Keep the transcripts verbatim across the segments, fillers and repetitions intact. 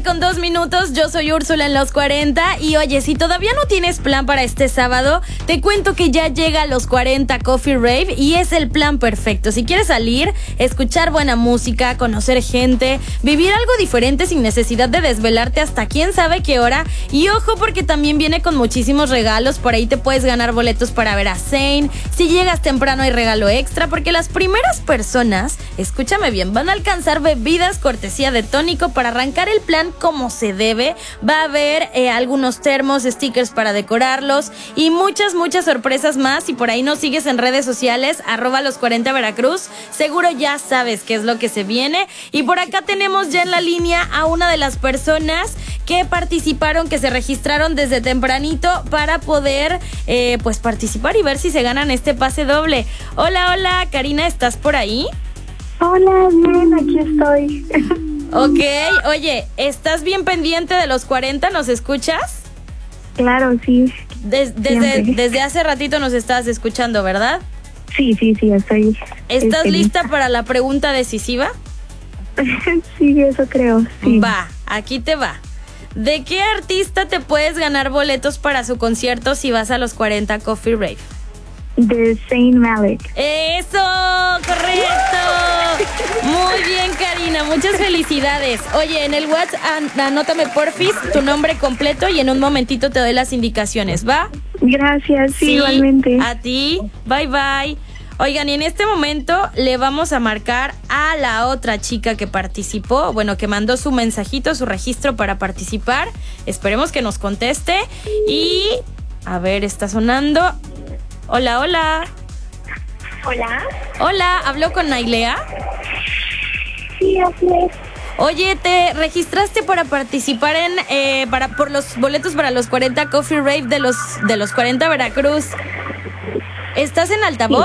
tarde con dos minutos, yo soy Úrsula en los cuarenta y oye, si todavía no tienes plan para este sábado, te cuento que ya llega los cuarenta Coffee Rave y es el plan perfecto. Si quieres salir, escuchar buena música, conocer gente, vivir algo diferente sin necesidad de desvelarte hasta quién sabe qué hora. Y ojo, porque también viene con muchísimos regalos, por ahí te puedes ganar boletos para ver a Zayn. Si llegas temprano hay regalo extra, porque las primeras personas, escúchame bien, van a alcanzar bebidas cortesía de Tónico para arrancar el plan como se debe. Va a haber eh, algunos termos, stickers para decorarlos y muchas, muchas sorpresas más. Si por ahí nos sigues en redes sociales, arroba los cuarenta Veracruz, seguro ya sabes qué es lo que se viene. Y por acá tenemos ya en la línea a una de las personas que participaron, que se registraron desde tempranito para poder eh, pues participar y ver si se ganan este pase doble. Hola, hola, Karina, ¿estás por ahí? Hola, bien, aquí estoy. Ok, oye, ¿estás bien pendiente de los cuarenta? ¿Nos escuchas? Claro, sí. Des, desde, desde hace ratito nos estabas escuchando, ¿verdad? Sí, sí, sí, estoy. ¿Estás estoy lista, lista para la pregunta decisiva? Sí, eso creo, sí. Va, aquí te va. ¿De qué artista te puedes ganar boletos para su concierto si vas a los cuarenta Coffee Rave? De Zayn Malik. ¡Eso! ¡Correcto! Muy bien, Karina, muchas felicidades. Oye, en el WhatsApp an- anótame porfis tu nombre completo y en un momentito te doy las indicaciones, ¿va? Gracias, sí, igualmente. A ti, bye bye. Oigan, y en este momento le vamos a marcar a la otra chica que participó, bueno, que mandó su mensajito, su registro para participar. Esperemos que nos conteste. Y, a ver, está sonando. Hola, hola. Hola. Hola, ¿hablo con Nailea? Sí, así es. Oye, ¿te registraste para participar en, eh, para por los boletos para los cuarenta Coffee Rave de los, de los cuarenta Veracruz? ¿Estás en altavoz?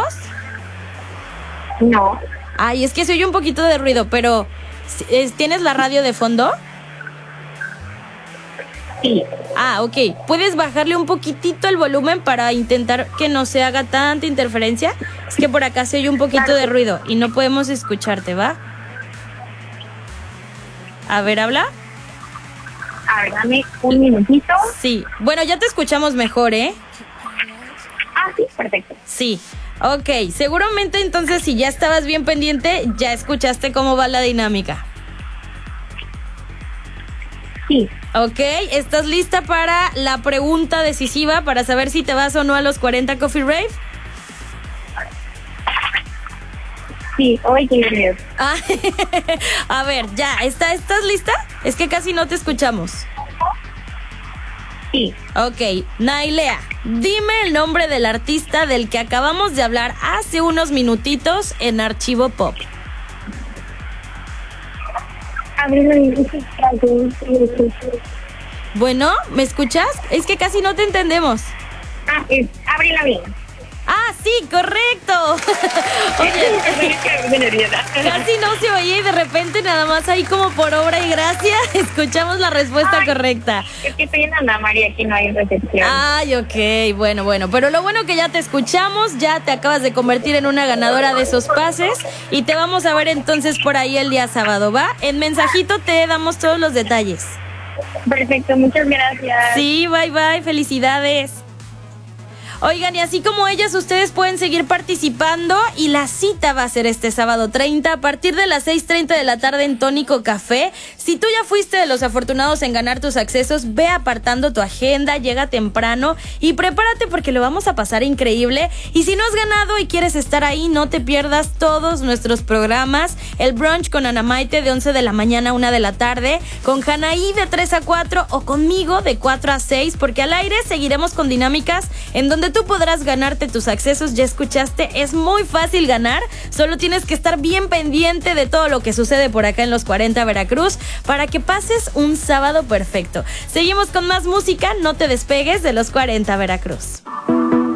Sí. No. Ay, es que se oye un poquito de ruido, pero ¿tienes la radio de fondo? Sí. Ah, ok. ¿Puedes bajarle un poquitito el volumen para intentar que no se haga tanta interferencia? Es que por acá se oye un poquito de ruido y no podemos escucharte, ¿va? A ver, ¿habla? A ver, dame un minutito. Sí. Bueno, ya te escuchamos mejor, ¿eh? Ah, sí, perfecto. Sí. Ok, seguramente entonces si ya estabas bien pendiente, ya escuchaste cómo va la dinámica. Sí. Ok, ¿estás lista para la pregunta decisiva para saber si te vas o no a los cuarenta Coffee Rave? Sí, oye. Ah, a ver, ya, ¿está, ¿estás lista? Es que casi no te escuchamos. Sí. Ok, Nailea, dime el nombre del artista del que acabamos de hablar hace unos minutitos en Archivo Pop. Bueno, ¿me escuchas? Es que casi no te entendemos. Ah, es Avril Lavigne. Ah, sí, correcto. Oye, casi no se oía y de repente nada más ahí como por obra y gracia escuchamos la respuesta. Ay, correcta. Es que estoy en Ana María, aquí no hay recepción. Ay, ok, bueno, bueno, pero lo bueno que ya te escuchamos, ya te acabas de convertir en una ganadora de esos pases y te vamos a ver entonces por ahí el día sábado, ¿va? En mensajito te damos todos los detalles. Perfecto, muchas gracias. Sí, bye bye, felicidades. Oigan, y así como ellas, ustedes pueden seguir participando y la cita va a ser este sábado treinta a partir de las seis treinta de la tarde en Tónico Café. Si tú ya fuiste de los afortunados en ganar tus accesos, ve apartando tu agenda, llega temprano y prepárate porque lo vamos a pasar increíble. Y si no has ganado y quieres estar ahí, no te pierdas todos nuestros programas. El brunch con Ana Maite de once de la mañana a una de la tarde, con Janaí de tres a cuatro o conmigo de cuatro a seis, porque al aire seguiremos con dinámicas en donde tú podrás ganarte tus accesos. Ya escuchaste, es muy fácil ganar, solo tienes que estar bien pendiente de todo lo que sucede por acá en los cuarenta Veracruz para que pases un sábado perfecto. Seguimos con más música, no te despegues de los cuarenta Veracruz.